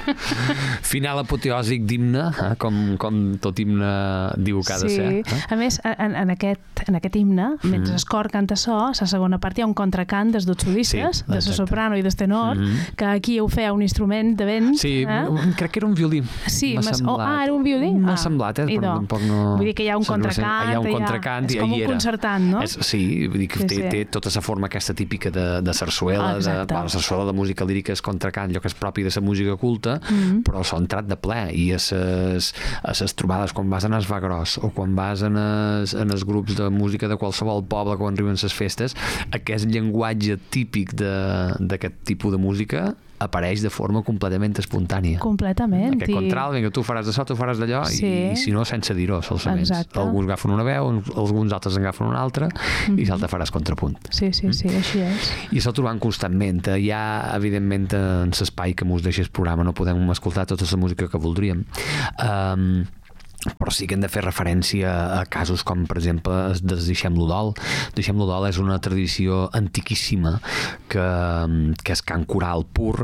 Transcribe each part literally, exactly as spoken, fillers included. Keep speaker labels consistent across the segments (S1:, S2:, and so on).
S1: Final apoteòsic d'himne, eh? com, com tot himne diu que ha de
S2: sí.
S1: ser. Eh?
S2: A més, en, en, aquest, en aquest himne, mentre mm. el cor canta so, la segona part hi ha un contracant dels dos solistes, sí, de la soprano i del tenor, mm. que aquí ho feia un instrument de vent.
S1: Sí, eh? crec que era un violí.
S2: Sí, oh, ah, era un violí?
S1: M'ha
S2: ah.
S1: semblat, eh? però tampoc no...
S2: Vull dir que hi ha un contracant,
S1: hi ha un contracant
S2: és
S1: i
S2: com un
S1: era.
S2: concertant, no?
S1: És, sí, vull dir que sí, té, sí. té tota la forma aquesta típica de, de sarsuela, ah, de, bueno, la sarsuela de música lírica és contracant, allò que és propi de la música culta, mm. però s'ha entrat de ple, i a les, a les trobades, quan vas anar al Va Gros, o quan vas en els, en els grups de música de qualsevol poble quan arriben les festes, aquest llenguatge típic d'aquest tipus de música apareix de forma completament espontània.
S2: Completament.
S1: Aquest contralt, vinga, tu faràs d'això, tu faràs d'allò, sí. i, i si no, sense dir-ho, solament. Alguns agafen una veu, alguns altres agafen una altra, mm-hmm. i l'altre faràs contrapunt.
S2: Sí, sí, sí, mm? així és.
S1: I això ho trobem constantment. Hi ha, evidentment, en l'espai que mos deixa el programa, no podem escoltar tota la música que voldríem. Um, però sí que hem de fer referència a casos com, per exemple, des Deixem-lo dol. Deixem-lo dol és una tradició antiquíssima que, que és cant coral pur,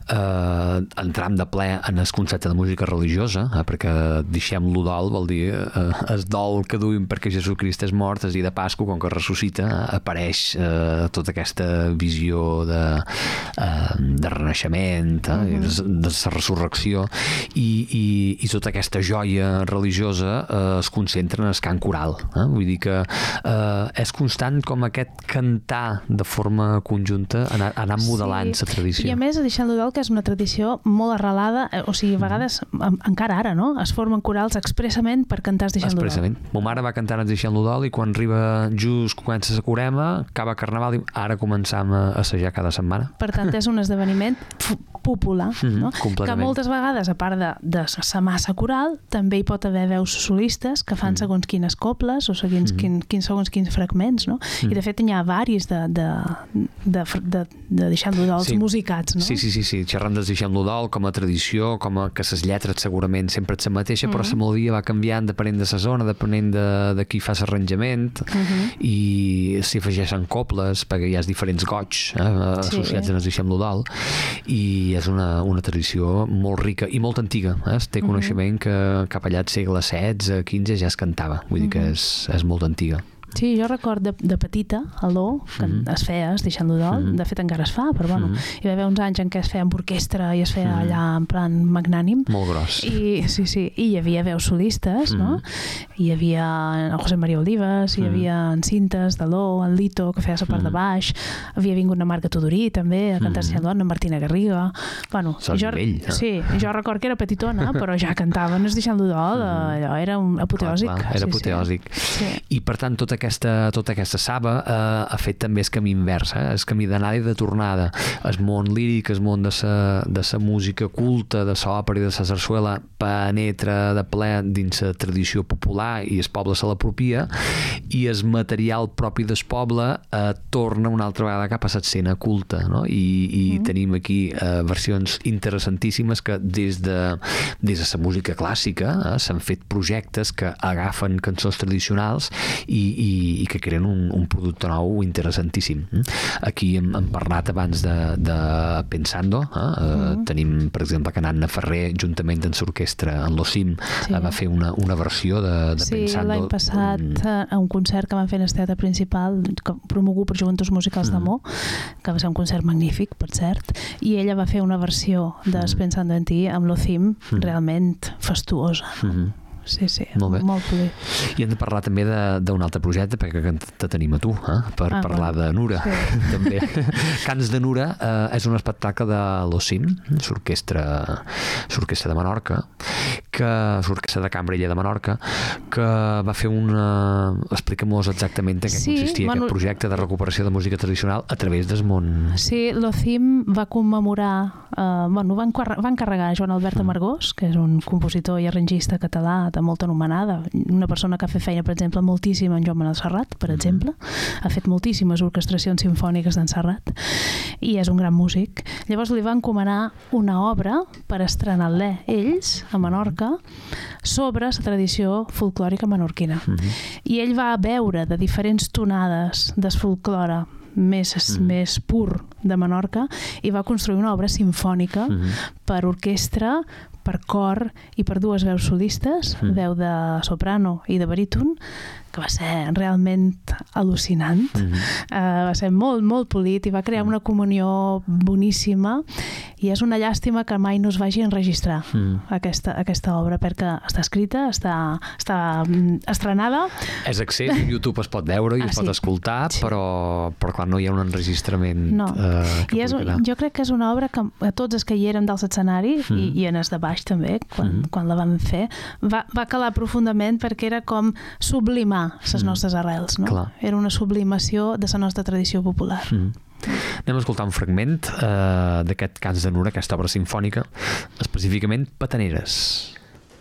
S1: eh, entram de ple en el concepte de música religiosa, eh, perquè Deixem-lo dol vol dir eh, el dol que duim perquè Jesucrist és mort, és dir de Pasqua, com que ressuscita, eh, apareix eh, tota aquesta visió de, eh, de renaixement, eh, mm-hmm. de la resurrecció, i, i, i tota aquesta joia religiosa eh, es concentra en el cant coral. Eh? Vull dir que eh, és constant com aquest cantar de forma conjunta, anar, anar modelant sí. la tradició.
S2: I a més, Deixem-lo dol, que és una tradició molt arrelada, eh, o sigui, a vegades, mm. encara ara, no? Es formen corals expressament per cantar Deixem-lo dol.
S1: Expressament. Ma mare va cantar Deixem-lo dol i quan arriba just, comença la corema, acaba Carnaval i ara començam a assajar cada setmana.
S2: Per tant, és un esdeveniment popular, mm-hmm, no? Que moltes vegades, a part de, de la massa coral, també hi pot haver veus solistes que fan mm. segons quines coples o segons, mm. quin, quins, segons quins fragments, no? Mm. I de fet hi ha varis de, de, de, de, de Deixem-lo dol sí. musicats, no?
S1: Sí, sí, sí, sí. Xerrant de Deixem-lo dol com a tradició, com a que les lletres segurament sempre et la mateixa, mm. però la melodia va canviant depenent de la zona, depenent de, de qui fa l'arranjament, mm-hmm. i s'hi afegeixen coples perquè hi ha diferents goigs eh, associats sí. a Deixem-lo dol, i és una, una tradició molt rica i molt antiga, eh? Es té coneixement mm-hmm. que cap allà al segle setze, quinze ja es cantava, vull dir que és, és molt antiga.
S2: Sí, jo record de, de petita, a l'O, que mm-hmm. es feia, es Deixem-lo dol, mm-hmm. de fet encara es fa, però bueno, mm-hmm. hi va haver uns anys en què es feia amb orquestra i es feia mm-hmm. allà en plan magnànim.
S1: Molt gros.
S2: I, sí, sí, i hi havia veus solistes, mm-hmm. no? Hi havia en José María Olivas, hi havia en Cintes, de l'O, en Lito, que feia la part mm-hmm. de baix, havia vingut una Marga Tudorí, també, a cantar mm-hmm. Deixem-lo dol, en Martina Garriga. Bueno, jo, vell, no? Sí, jo record que era petitona, però ja cantaven es Deixem-lo dol, mm-hmm. allò era un apoteòsic.
S1: Clar, clar, era sí, apoteòsic. Sí. I per tant, tota aquesta, tota aquesta saba eh, ha fet també el camí invers, eh? El camí d'anada i de tornada. El món líric, el món de sa, de sa música culta, de l'òpera i de la sarsuela penetra de ple dins la tradició popular i el poble se l'apropia, i el material propi del poble eh, torna una altra vegada cap a l'escena culta, no? I, i mm. tenim aquí eh, versions interessantíssimes que des de, des de la música clàssica eh, s'han fet projectes que agafen cançons tradicionals i, i, i que creen un, un producte nou interessantíssim. Aquí hem, hem parlat abans de, de Pensando, eh? Mm. Tenim, per exemple, que Anna Ferrer, juntament amb l'orquestra, en l'Ocim, sí. va fer una, una versió de, de
S2: sí,
S1: Pensando.
S2: Sí, l'any passat, mm. a un concert que van fer en el Teatre Principal, promogut per Joventuts Musicals mm. d'Amó, que va ser un concert magnífic, per cert, i ella va fer una versió de mm. Pensando en ti amb l'Ocim, mm. realment fastuosa. Mm-hmm. Sí, sí, molt, molt poder.
S1: I hem de parlar també d'un altre projecte, perquè te tenim a tu, eh? per ah, parlar bueno. de Nura. Sí. També. Cants de Nura eh, és un espectacle de l'Ocim, l'orquestra l'orquestra de Menorca, que l'orquestra de Cambra de Menorca, que va fer una... Explica-mos exactament en què sí, consistia bueno, aquest projecte de recuperació de música tradicional a través del món.
S2: Sí, l'Ocim va commemorar... Eh, bueno, van, van encarregar Joan Albert Amargós, que és un compositor i arrangista català de molta anomenada, una persona que ha fet feina, per exemple, moltíssim en Joan Manuel Serrat, per exemple, ha fet moltíssimes orquestracions simfòniques d'en Serrat i és un gran músic. Llavors li van encomanar una obra per estrenar-la ells a Menorca sobre la tradició folclòrica menorquina. Mm-hmm. I ell va veure de diferents tonades del folclore més, mm. més pur de Menorca, i va construir una obra simfònica mm. per orquestra, per cor i per dues veus solistes, mm. veu de soprano i de baríton, que va ser realment al·lucinant. Mm-hmm. Uh, va ser molt, molt polit i va crear una comunió boníssima, i és una llàstima que mai no es vagi a enregistrar mm. aquesta, aquesta obra, perquè està escrita, està, està estrenada.
S1: És accés, a YouTube es pot veure i ah, es pot sí. escoltar, sí. però, però clar, no hi ha un enregistrament
S2: no.
S1: uh, que
S2: I és, jo crec que és una obra que a tots els que hi érem dels escenari mm. i, i en els de baix també, quan, mm. quan la vam fer, va, va calar profundament, perquè era com sublimar les nostres arrels, no?
S1: Clar.
S2: Era una sublimació de la nostra tradició popular.
S1: Mm. Anem a escoltar un fragment uh, d'aquest Cants de Nura, aquesta obra simfònica, específicament Petaneres.